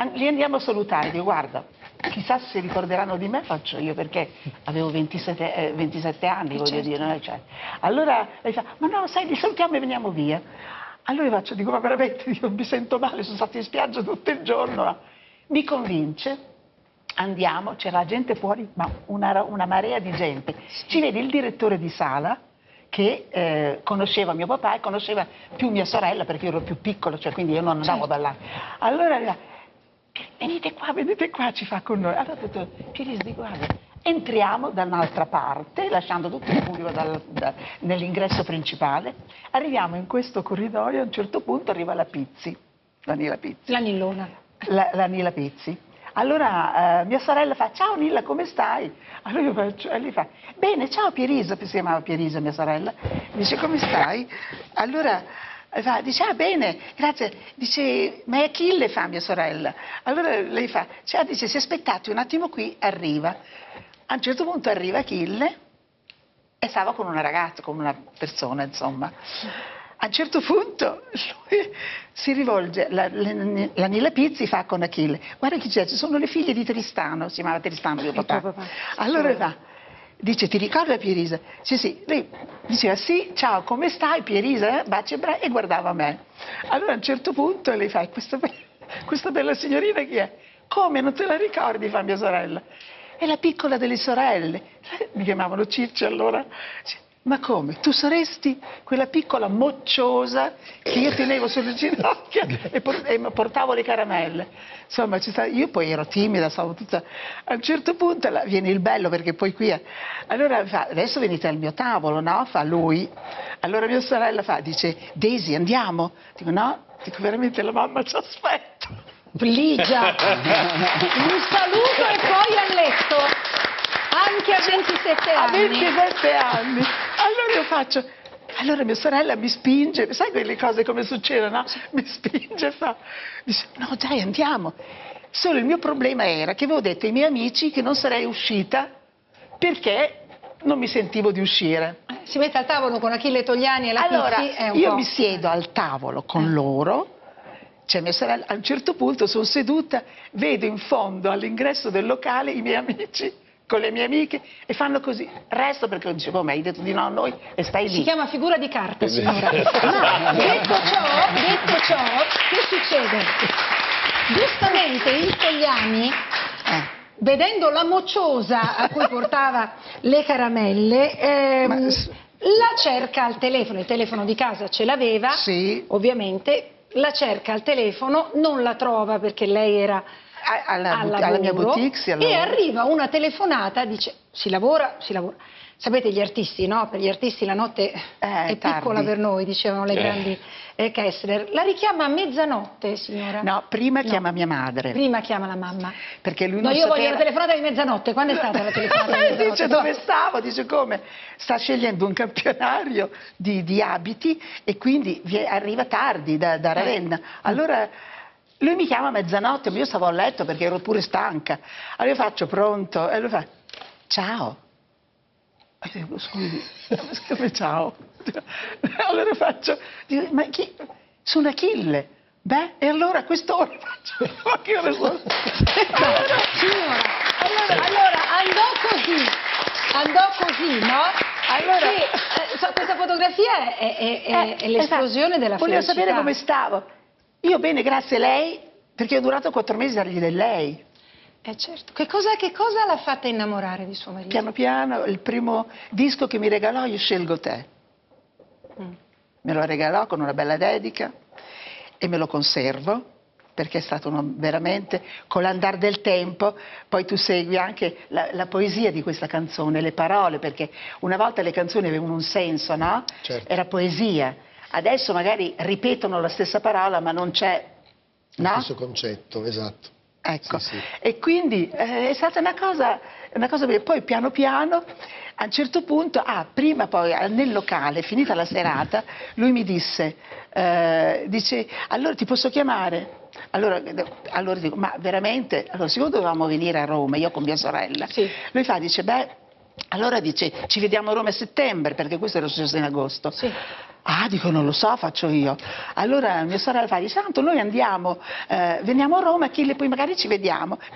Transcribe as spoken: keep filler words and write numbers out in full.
li andiamo a salutare, dico guarda, chissà se si ricorderanno di me, faccio io, perché avevo ventisette, eh, ventisette anni, voglio certo. dire. No? Cioè, allora lei fa, ma no, sai, li salutiamo e veniamo via. Allora io faccio, dico, ma veramente io mi sento male, sono stata in spiaggia tutto il giorno. Mi convince, andiamo, c'era gente fuori, ma una, una marea di gente. Ci vede il direttore di sala, che eh, conosceva mio papà e conosceva più mia sorella, perché io ero più piccolo, cioè quindi io non andavo certo. a ballare. Allora, venite qua, venite qua, ci fa con noi. Allora ho detto, Pierisi, dico, guarda, entriamo da un'altra parte, lasciando tutto il pubblico dal, da, nell'ingresso principale, arriviamo in questo corridoio, a un certo punto arriva la Pizzi, la Nilla Pizzi. La Nillona. La, la Nilla Pizzi. Allora eh, mia sorella fa, ciao Nilla, come stai? Allora io faccio, e lei fa, bene, ciao Pierisa, si chiamava Pierisa mia sorella, dice, come stai? Allora fa, dice, ah bene, grazie, dice, ma è Achille, fa mia sorella. Allora lei fa, cioè, dice, se aspettate un attimo qui, arriva. A un certo punto arriva Achille e stava con una ragazza, con una persona, insomma. A un certo punto lui si rivolge, la, la, la Nilla Pizzi fa con Achille, guarda chi c'è, ci sono le figlie di Tristano, si chiamava Tristano mio papà. papà. Allora va, dice, ti ricorda Pierisa? Sì, sì, lei diceva, sì, ciao, come stai Pierisa? Baci e bra- e guardava me. Allora a un certo punto lei fa, questa, be- questa bella signorina chi è? Come, non te la ricordi, fa mia sorella? È la piccola delle sorelle. Mi chiamavano Cicci allora. Ma come? Tu saresti quella piccola mocciosa che io tenevo sulle ginocchia e, por- e portavo le caramelle. Insomma, ci sta... io poi ero timida, stavo tutta... A un certo punto la... viene il bello, perché poi qui... È... Allora fa, adesso venite al mio tavolo, no? Fa lui. Allora mia sorella fa, dice, Daisy, andiamo? Dico, no? Dico, veramente la mamma ci aspetta. Ligia, un saluto e poi a letto. Anche a ventisette anni. A ventisette anni. Allora io faccio, allora mia sorella mi spinge, sai quelle cose come succedono, no? Mi spinge e fa, dice, no dai andiamo. Solo il mio problema era che avevo detto ai miei amici che non sarei uscita perché non mi sentivo di uscire. Si mette al tavolo con Achille Togliani e la allora, Pizzi è un io po'... mi siedo al tavolo con eh. loro, cioè mia sorella, a un certo punto sono seduta, vedo in fondo all'ingresso del locale i miei amici con le mie amiche e fanno così, resto perché dicevo, ma hai detto di no a noi e stai lì. Si chiama figura di carta, signora. Ma detto ciò, detto ciò, che succede? Giustamente il Togliani, eh. vedendo la mocciosa a cui portava le caramelle, ehm, ma... la cerca al telefono, il telefono di casa ce l'aveva, sì. ovviamente, la cerca al telefono, non la trova perché lei era... Alla, alla mia boutique sì, e arriva una telefonata, dice si lavora, si lavora. Sapete gli artisti, no? Per gli artisti la notte eh, è tardi. Piccola per noi, dicevano le eh. grandi eh, Kessler. La richiama a mezzanotte, signora? No, prima no. chiama mia madre. Prima chiama la mamma. Perché lui no, non io sapeva... voglio una telefonata di mezzanotte. Quando è stata la telefonata di mezzanotte? Dice dove stavo, dice come? Sta scegliendo un campionario di, di abiti e quindi arriva tardi da, da Ravenna. Allora... lui mi chiama a mezzanotte, ma io stavo a letto perché ero pure stanca. Allora io faccio pronto e lui fa, ciao. E dico, scusi, come ciao? Allora faccio, dico, ma chi? Sono Achille. Beh, e allora a quest'ora faccio, ma che ore sono? Allora, signora, allora, allora andò così, andò così, no? Allora, sì, eh, so, questa fotografia è, è, è, eh, è l'esplosione della felicità. Volevo sapere come stavo. Io bene, grazie a lei, perché ho durato quattro mesi a dire lei. Eh certo. Che cosa, che cosa l'ha fatta innamorare di suo marito? Piano piano, il primo disco che mi regalò, Io scelgo te. Mm. Me lo regalò con una bella dedica e me lo conservo, perché è stato uno, veramente, con l'andar del tempo, poi tu segui anche la, la poesia di questa canzone, le parole, perché una volta le canzoni avevano un senso, no? Certo. Era poesia. Adesso magari ripetono la stessa parola ma non c'è, no? Lo stesso concetto, esatto. Ecco, sì, sì. E quindi eh, è stata una cosa, una cosa bella. Poi piano piano, a un certo punto, ah, prima poi nel locale, finita la serata, lui mi disse, eh, dice, allora ti posso chiamare? Allora, allora dico, ma veramente? Allora, siccome dovevamo venire a Roma, io con mia sorella, sì. lui fa, dice, beh, allora dice, ci vediamo a Roma a settembre, perché questo era successo in agosto. Sì. Ah, dico, non lo so, faccio io. Allora mia sorella fa, dice, tanto noi andiamo, eh, veniamo a Roma, Achille, poi magari ci vediamo.